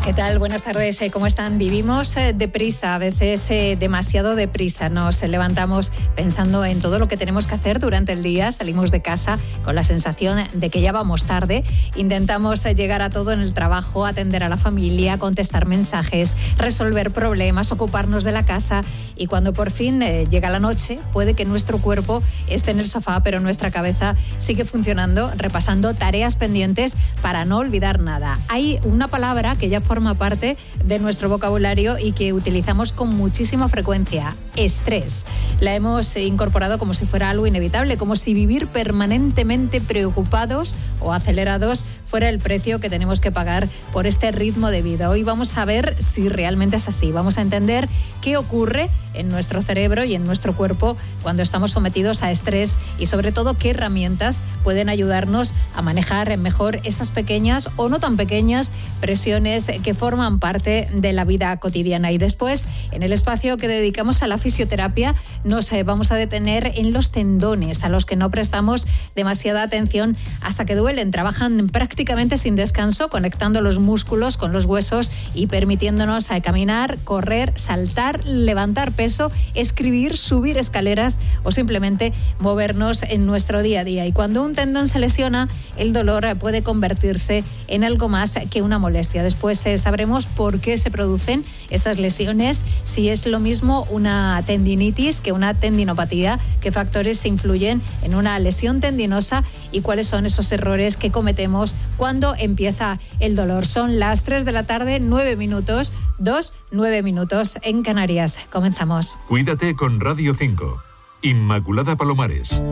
¿Qué tal? Buenas tardes. ¿Cómo están? Vivimos deprisa, a veces demasiado deprisa. Nos levantamos pensando en todo lo que tenemos que hacer durante el día. Salimos de casa con la sensación de que ya vamos tarde. Intentamos llegar a todo en el trabajo, atender a la familia, contestar mensajes, resolver problemas, ocuparnos de la casa. Y cuando por fin llega la noche, puede que nuestro cuerpo esté en el sofá, pero nuestra cabeza sigue funcionando, repasando tareas pendientes para no olvidar nada. Hay una palabra que ya forma parte de nuestro vocabulario y que utilizamos con muchísima frecuencia: estrés. La hemos incorporado como si fuera algo inevitable, como si vivir permanentemente preocupados o acelerados fuera el precio que tenemos que pagar por este ritmo de vida. Hoy vamos a ver si realmente es así. Vamos a entender qué ocurre en nuestro cerebro y en nuestro cuerpo cuando estamos sometidos a estrés y sobre todo qué herramientas pueden ayudarnos a manejar mejor esas pequeñas o no tan pequeñas presiones que forman parte de la vida cotidiana. Y después, en el espacio que dedicamos a la fisioterapia, nos vamos a detener en los tendones, a los que no prestamos demasiada atención hasta que duelen. Trabajan prácticamente sin descanso, conectando los músculos con los huesos y permitiéndonos caminar, correr, saltar, levantar peso, escribir, subir escaleras o simplemente movernos en nuestro día a día. Y cuando un tendón se lesiona, el dolor puede convertirse en algo más que una molestia. Después sabremos por qué se producen esas lesiones, si es lo mismo una tendinitis que una tendinopatía, qué factores influyen en una lesión tendinosa y cuáles son esos errores que cometemos cuando empieza el dolor. Son las 3 de la tarde, 9 minutos, 9 minutos en Canarias. Comenzamos. Cuídate con Radio 5. Inmaculada Palomares.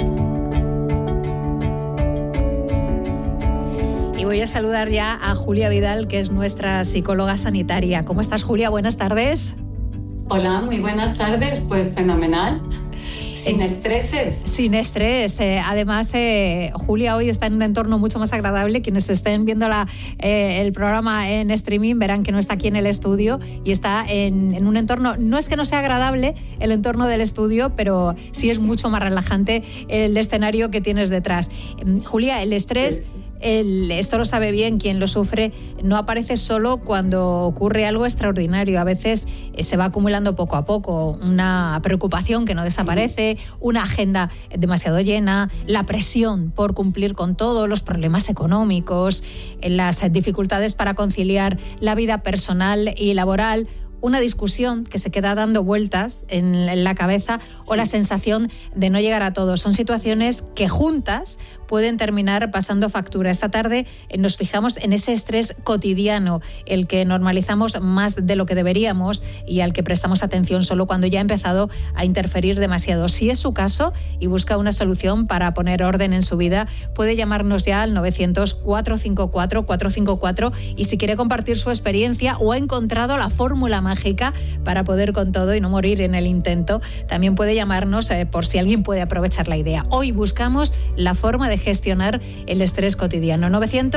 Y voy a saludar ya a Julia Vidal, que es nuestra psicóloga sanitaria. ¿Cómo estás, Julia? Buenas tardes. Hola, muy buenas tardes. Pues fenomenal. Sin estreses. Sin estrés. Además, Julia hoy está en un entorno mucho más agradable. Quienes estén viendo el programa en streaming verán que no está aquí en el estudio y está en un entorno, no es que no sea agradable el entorno del estudio, pero sí es mucho más relajante el escenario que tienes detrás. Julia, el estrés... Esto lo sabe bien quien lo sufre, no aparece solo cuando ocurre algo extraordinario. A veces se va acumulando poco a poco una preocupación que no desaparece, una agenda demasiado llena, la presión por cumplir con todo, los problemas económicos, las dificultades para conciliar la vida personal y laboral, una discusión que se queda dando vueltas en la cabeza o la sensación de no llegar a todo. Son situaciones que juntas pueden terminar pasando factura. Esta tarde nos fijamos en ese estrés cotidiano, el que normalizamos más de lo que deberíamos y al que prestamos atención solo cuando ya ha empezado a interferir demasiado. Si es su caso y busca una solución para poner orden en su vida, puede llamarnos ya al 900-454-454 y si quiere compartir su experiencia o ha encontrado la fórmula mágica para poder con todo y no morir en el intento, también puede llamarnos por si alguien puede aprovechar la idea. Hoy buscamos la forma de gestionar el estrés cotidiano.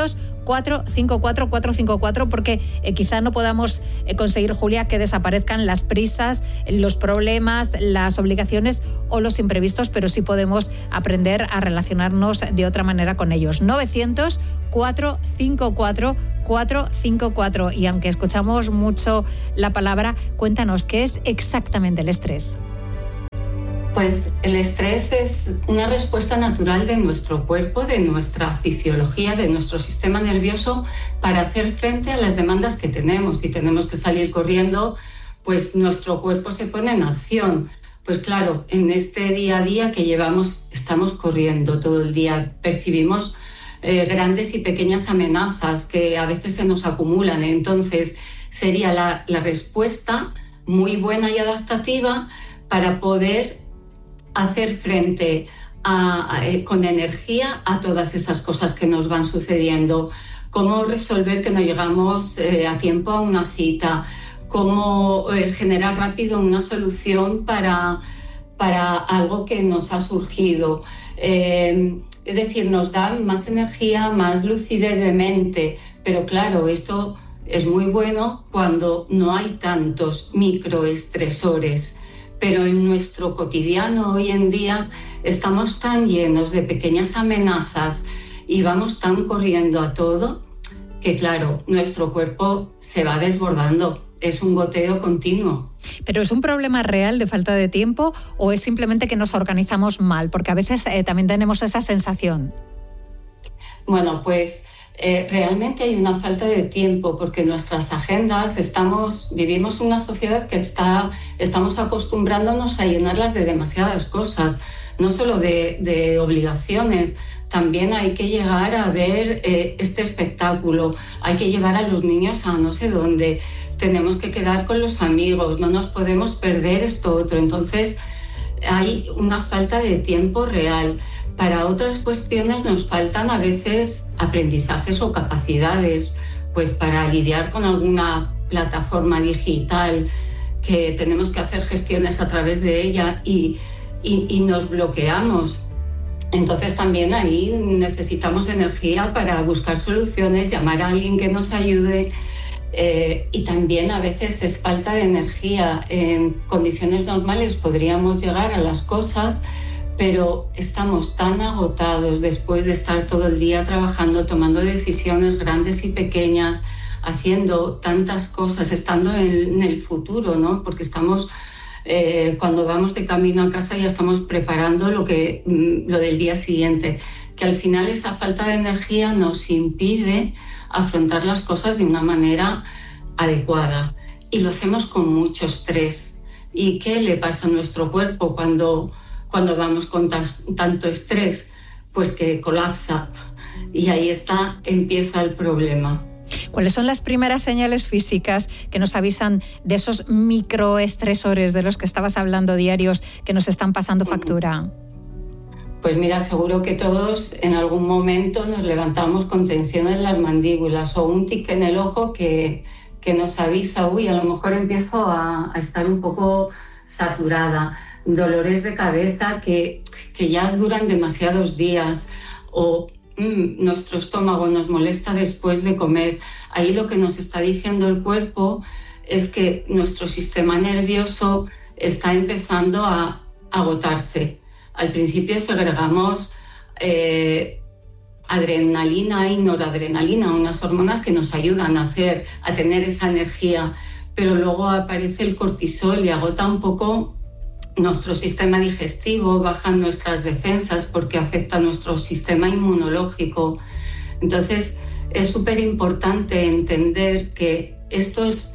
900-454-454 porque quizá no podamos conseguir, Julia, que desaparezcan las prisas, los problemas, las obligaciones o los imprevistos, pero sí podemos aprender a relacionarnos de otra manera con ellos. 900-454-454. Y aunque escuchamos mucho la palabra, cuéntanos, ¿qué es exactamente el estrés? Pues el estrés es una respuesta natural de nuestro cuerpo, de nuestra fisiología, de nuestro sistema nervioso para hacer frente a las demandas que tenemos. Si tenemos que salir corriendo, pues nuestro cuerpo se pone en acción. Pues claro, en este día a día que llevamos, estamos corriendo todo el día, percibimos grandes y pequeñas amenazas que a veces se nos acumulan. Entonces sería la respuesta muy buena y adaptativa para poder hacer frente con energía a todas esas cosas que nos van sucediendo. Cómo resolver que no llegamos a tiempo a una cita, cómo generar rápido una solución para algo que nos ha surgido. Es decir, nos da más energía, más lucidez de mente, pero claro, esto es muy bueno cuando no hay tantos microestresores. Pero en nuestro cotidiano hoy en día estamos tan llenos de pequeñas amenazas y vamos tan corriendo a todo que claro, nuestro cuerpo se va desbordando, es un goteo continuo. ¿Pero es un problema real de falta de tiempo o es simplemente que nos organizamos mal? Porque a veces también tenemos esa sensación. Bueno, pues realmente hay una falta de tiempo porque nuestras agendas vivimos una sociedad que estamos acostumbrándonos a llenarlas de demasiadas cosas, no solo de obligaciones. También hay que llegar a ver este espectáculo, hay que llevar a los niños a no sé dónde, tenemos que quedar con los amigos, no nos podemos perder esto otro. Entonces hay una falta de tiempo real. Para otras cuestiones nos faltan a veces aprendizajes o capacidades, pues para lidiar con alguna plataforma digital que tenemos que hacer gestiones a través de ella y nos bloqueamos. Entonces también ahí necesitamos energía para buscar soluciones, llamar a alguien que nos ayude y también a veces es falta de energía. En condiciones normales podríamos llegar a las cosas, pero estamos tan agotados después de estar todo el día trabajando, tomando decisiones grandes y pequeñas, haciendo tantas cosas, estando en el futuro, ¿no? Porque estamos... cuando vamos de camino a casa ya estamos preparando lo del día siguiente, que al final esa falta de energía nos impide afrontar las cosas de una manera adecuada y lo hacemos con mucho estrés. ¿Y qué le pasa a nuestro cuerpo cuando vamos con tanto estrés? Pues que colapsa y ahí empieza el problema. ¿Cuáles son las primeras señales físicas que nos avisan de esos microestresores de los que estabas hablando diarios que nos están pasando factura? Pues mira, seguro que todos en algún momento nos levantamos con tensión en las mandíbulas o un tic en el ojo que nos avisa, a lo mejor empiezo a estar un poco saturada, dolores de cabeza que ya duran demasiados días o nuestro estómago nos molesta después de comer. Ahí lo que nos está diciendo el cuerpo es que nuestro sistema nervioso está empezando a agotarse. Al principio segregamos adrenalina y noradrenalina, unas hormonas que nos ayudan a tener esa energía, pero luego aparece el cortisol y agota un poco nuestro sistema digestivo, bajan nuestras defensas porque afecta a nuestro sistema inmunológico. Entonces es súper importante entender que estos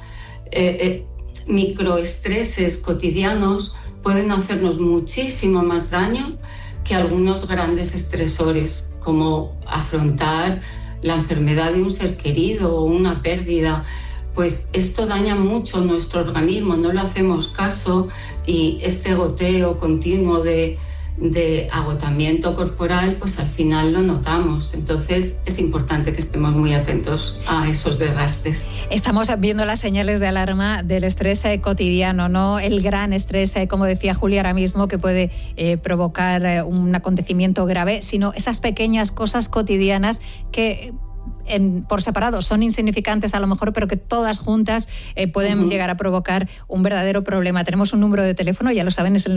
microestreses cotidianos pueden hacernos muchísimo más daño que algunos grandes estresores, como afrontar la enfermedad de un ser querido o una pérdida. Pues esto daña mucho nuestro organismo, no le hacemos caso y este goteo continuo de agotamiento corporal, pues al final lo notamos. Entonces es importante que estemos muy atentos a esos desgastes. Estamos viendo las señales de alarma del estrés cotidiano, no el gran estrés, como decía Julia ahora mismo, que puede provocar un acontecimiento grave, sino esas pequeñas cosas cotidianas que por separado son insignificantes a lo mejor, pero que todas juntas pueden llegar a provocar un verdadero problema. Tenemos un número de teléfono, ya lo saben, es el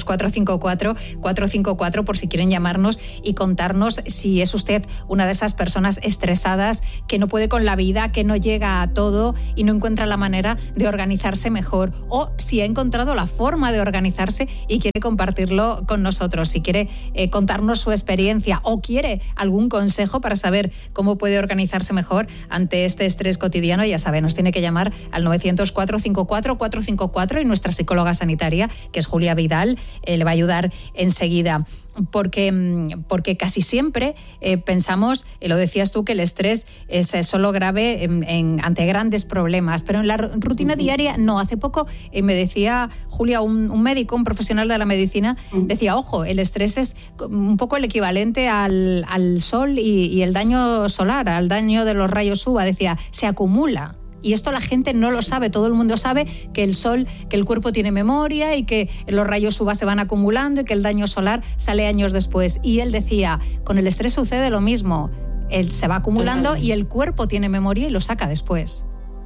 900-454-454 por si quieren llamarnos y contarnos si es usted una de esas personas estresadas que no puede con la vida, que no llega a todo y no encuentra la manera de organizarse mejor, o si ha encontrado la forma de organizarse y quiere compartirlo con nosotros, si quiere contarnos su experiencia o quiere algún consejo para saber cómo puede organizarse mejor ante este estrés cotidiano. Ya sabe, nos tiene que llamar al 900-454-454 y nuestra psicóloga sanitaria, que es Julia Vidal, le va a ayudar enseguida. Porque casi siempre pensamos, lo decías tú, que el estrés es solo grave ante grandes problemas, pero en la rutina diaria no. Hace poco me decía Julia, un médico, un profesional de la medicina, decía, ojo, el estrés es un poco el equivalente al sol y el daño solar, al daño de los rayos UVA, decía, se acumula. Y esto la gente no lo sabe, todo el mundo sabe que el sol, que el cuerpo tiene memoria y que los rayos UVA se van acumulando y que el daño solar sale años después. Y él decía, con el estrés sucede lo mismo, él se va acumulando y el cuerpo tiene memoria y lo saca después.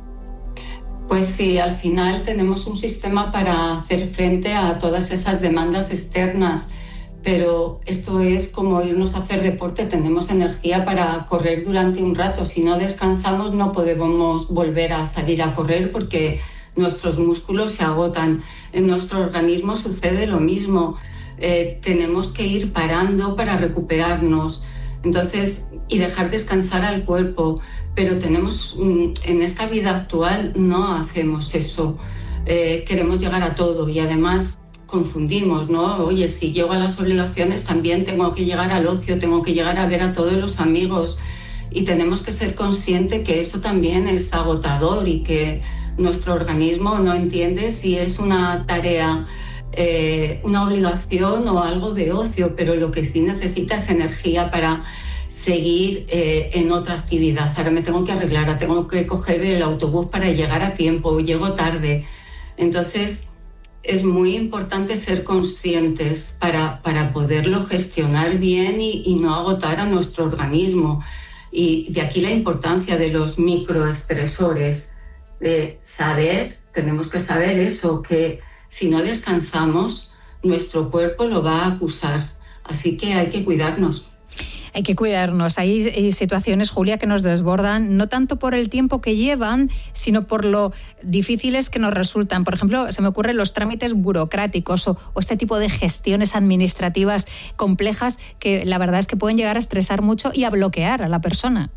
Pues sí, al final tenemos un sistema para hacer frente a todas esas demandas externas, pero esto es como irnos a hacer deporte, tenemos energía para correr durante un rato, si no descansamos no podemos volver a salir a correr porque nuestros músculos se agotan. En nuestro organismo sucede lo mismo, tenemos que ir parando para recuperarnos, entonces, y dejar descansar al cuerpo, pero en esta vida actual no hacemos eso, queremos llegar a todo y además confundimos, ¿no? Oye, si llego a las obligaciones también tengo que llegar al ocio, tengo que llegar a ver a todos los amigos y tenemos que ser conscientes que eso también es agotador y que nuestro organismo no entiende si es una tarea, una obligación o algo de ocio, pero lo que sí necesita es energía para seguir en otra actividad. Ahora me tengo que arreglar, ahora tengo que coger el autobús para llegar a tiempo, llego tarde. Entonces, es muy importante ser conscientes para poderlo gestionar bien y no agotar a nuestro organismo. Y de aquí la importancia de los microestresores, de saber, tenemos que saber eso, que si no descansamos, nuestro cuerpo lo va a acusar. Así que hay que cuidarnos. Hay que cuidarnos. Hay situaciones, Julia, que nos desbordan, no tanto por el tiempo que llevan, sino por lo difíciles que nos resultan. Por ejemplo, se me ocurren los trámites burocráticos o este tipo de gestiones administrativas complejas que la verdad es que pueden llegar a estresar mucho y a bloquear a la persona.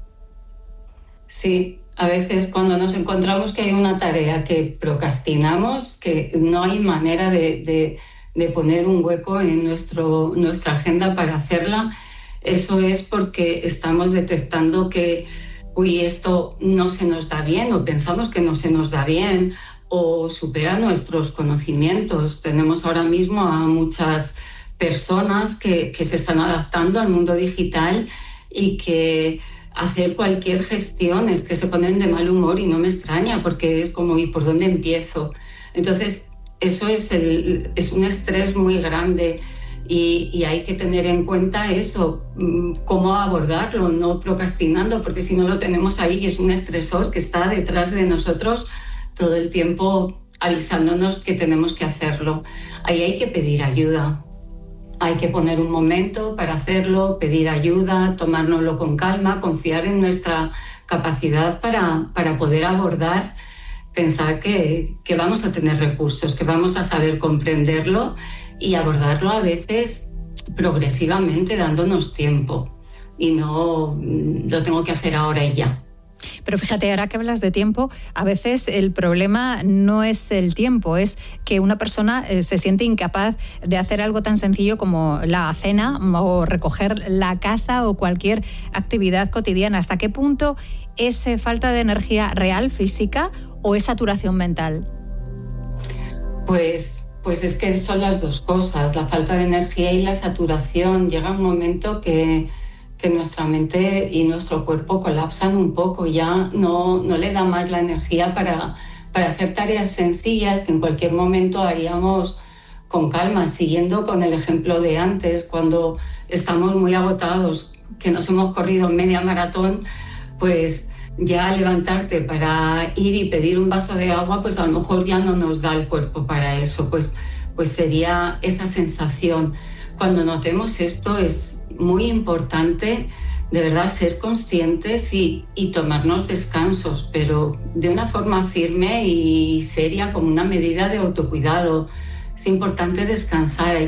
Sí, a veces cuando nos encontramos que hay una tarea que procrastinamos, que no hay manera de poner un hueco en nuestra agenda para hacerla, eso es porque estamos detectando que esto no se nos da bien o pensamos que no se nos da bien o supera nuestros conocimientos. Tenemos ahora mismo a muchas personas que se están adaptando al mundo digital y que hacer cualquier gestión es que se ponen de mal humor y no me extraña porque es como ¿y por dónde empiezo? Entonces eso es un estrés muy grande. Y hay que tener en cuenta eso, cómo abordarlo, no procrastinando, porque si no lo tenemos ahí y es un estresor que está detrás de nosotros todo el tiempo avisándonos que tenemos que hacerlo. Ahí hay que pedir ayuda, hay que poner un momento para hacerlo, pedir ayuda, tomárnoslo con calma, confiar en nuestra capacidad para poder abordar, pensar que vamos a tener recursos, que vamos a saber comprenderlo y abordarlo a veces progresivamente, dándonos tiempo y no lo tengo que hacer ahora y ya. Pero fíjate, ahora que hablas de tiempo, a veces el problema no es el tiempo, es que una persona se siente incapaz de hacer algo tan sencillo como la cena o recoger la casa o cualquier actividad cotidiana. ¿Hasta qué punto es falta de energía real, física, o es saturación mental? Pues es que son las dos cosas, la falta de energía y la saturación. Llega un momento que nuestra mente y nuestro cuerpo colapsan un poco, ya no le da más la energía para hacer tareas sencillas que en cualquier momento haríamos con calma, siguiendo con el ejemplo de antes, cuando estamos muy agotados, que nos hemos corrido media maratón, pues ya levantarte para ir y pedir un vaso de agua, pues a lo mejor ya no nos da el cuerpo para eso, pues sería esa sensación. Cuando notemos esto es muy importante de verdad ser conscientes y tomarnos descansos, pero de una forma firme y seria como una medida de autocuidado. Es importante descansar.